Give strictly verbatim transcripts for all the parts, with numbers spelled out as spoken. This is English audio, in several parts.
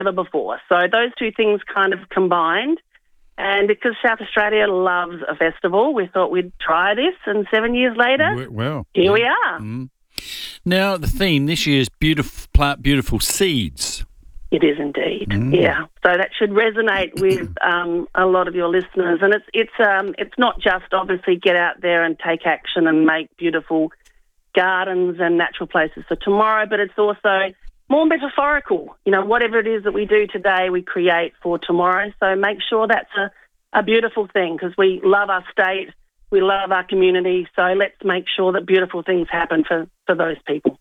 ever before. So those two things kind of combined. And because South Australia loves a festival, we thought we'd try this, and seven years later, well, here yeah. we are. Mm. Now, the theme this year is beautiful, plant beautiful seeds. It is indeed, Mm. yeah. So that should resonate with um, a lot of your listeners. And it's it's um, it's not just obviously get out there and take action and make beautiful gardens and natural places for tomorrow, but it's also more metaphorical. You know, whatever it is that we do today, we create for tomorrow. So make sure that's a, a beautiful thing, because we love our state, we love our community. So let's make sure that beautiful things happen for, for those people.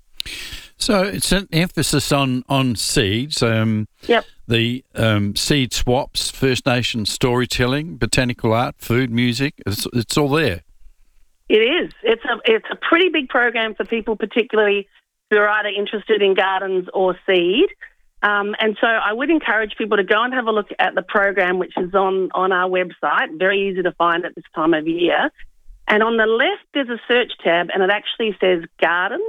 So it's an emphasis on, on seeds. Um, yep. The um, seed swaps, First Nation storytelling, botanical art, food, music, it's, it's all there. It is. It's a, it's a pretty big program for people, particularly who are either interested in gardens or seed. Um, and so I would encourage people to go and have a look at the program, which is on, on our website, very easy to find at this time of year. And on the left, there's a search tab, and it actually says gardens.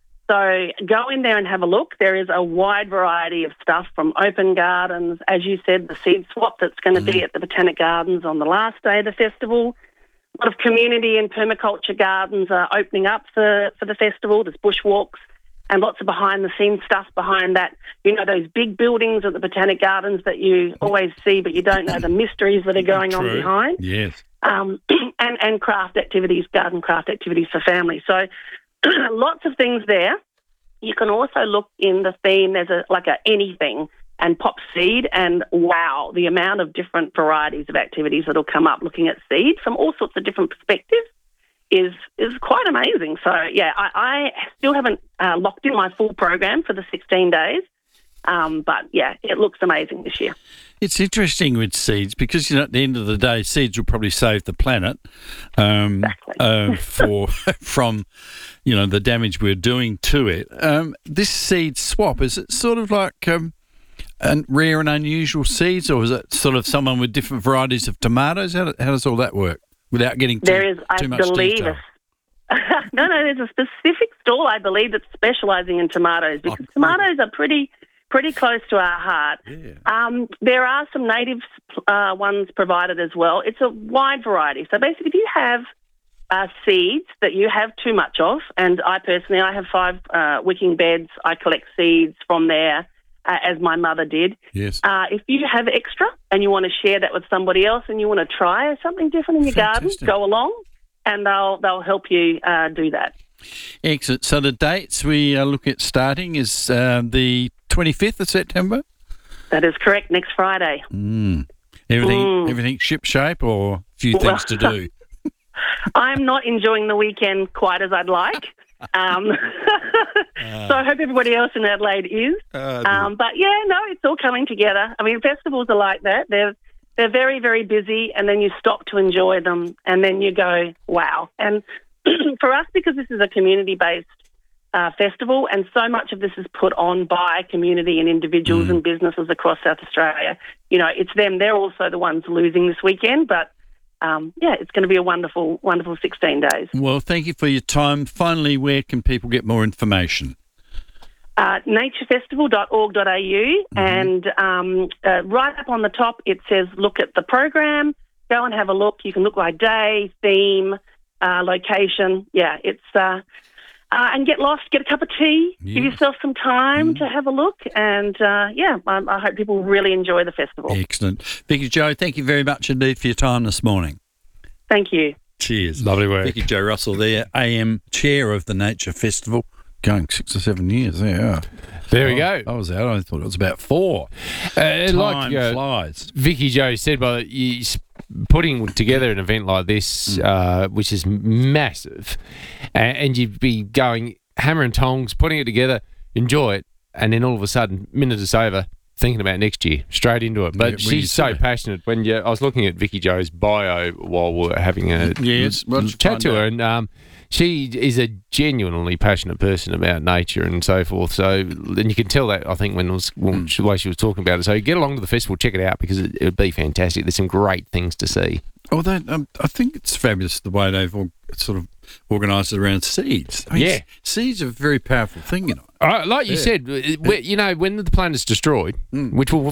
So go in there and have a look. There is a wide variety of stuff, from open gardens, as you said, the seed swap that's going to mm-hmm. be at the Botanic Gardens on the last day of the festival. A lot of community and permaculture gardens are opening up for, for the festival. There's bushwalks and lots of behind-the-scenes stuff behind that. You know, those big buildings at the Botanic Gardens that you always see, but you don't know the mysteries that are going True. on behind. Yes. Um, and, and craft activities, garden craft activities for families. So lots of things there. You can also look in the theme. There's a like a anything and pop seed, and wow, the amount of different varieties of activities that will come up looking at seed from all sorts of different perspectives is is quite amazing. So, yeah, I, I still haven't uh, locked in my full program for the sixteen days, um, but, yeah, it looks amazing this year. It's interesting with seeds because, you know, at the end of the day, seeds will probably save the planet um, exactly. uh, for from, you know, the damage we're doing to it. Um, this seed swap, is it sort of like um, an rare and unusual seeds, or is it sort of someone with different varieties of tomatoes? How, how does all that work without getting too, there is, too I much believe, detail? A, no, no, there's a specific stall, I believe, that's specialising in tomatoes, because oh, tomatoes are pretty... pretty close to our heart. Yeah. Um, there are some native uh, ones provided as well. It's a wide variety. So basically, if you have uh, seeds that you have too much of, and I personally, I have five uh, wicking beds. I collect seeds from there, uh, as my mother did. Yes. Uh, if you have extra and you want to share that with somebody else, and you want to try something different in your Fantastic. garden, go along, and they'll they'll help you uh, do that. Excellent. So the dates we are looking at starting is uh, the twenty-fifth of September? That is correct, next Friday. Mm. Everything Mm. everything ship-shape, or a few things Well, to do? I'm not enjoying the weekend quite as I'd like. Um, uh, so I hope everybody else in Adelaide is. Uh, um, but, yeah, no, it's all coming together. I mean, festivals are like that. They're they're very, very busy, and then you stop to enjoy them, and then you go, wow. And for us, because this is a community-based uh, festival, and so much of this is put on by community and individuals mm. and businesses across South Australia, you know, it's them. They're also the ones losing this weekend, but um, yeah, it's going to be a wonderful, wonderful sixteen days. Well, thank you for your time. Finally, where can people get more information? Uh, nature festival dot org dot a u, mm-hmm. and um, uh, right up on the top it says look at the program. Go and have a look. You can look by day, theme, uh, location. Yeah, it's uh, uh, and get lost, get a cup of tea, yes. give yourself some time mm. to have a look, and uh, yeah, I, I hope people really enjoy the festival. Excellent. Vicky Jo, thank you very much indeed for your time this morning. Thank you. Cheers. Lovely work. Vicky Jo Russell there, A M Chair of the Nature Festival, going six or seven years. Yeah. There we oh, go. I was out. I thought it was about four. Uh, Time like uh, flies. Vicky Jo said, by you, putting together an event like this, mm. uh, which is massive, and, and you'd be going hammer and tongs, putting it together, enjoy it, and then all of a sudden, minute is over, thinking about next year, straight into it. But yeah, she's so say? passionate. When you, I was looking at Vicky Jo's bio while we were having a yes, l- chat to her, and um, she is a genuinely passionate person about nature and so forth. So, and you can tell that, I think, when it was when mm. the way she was talking about it. So get along to the festival, check it out, because it, it would be fantastic. There's some great things to see. Oh, they, um, I think it's fabulous the way they've all sort of organised it around seeds. I mean, yeah. Seeds are a very powerful thing, you know. Uh, like you Yeah. said, uh, we- you know, when the planet's destroyed, Mm. which will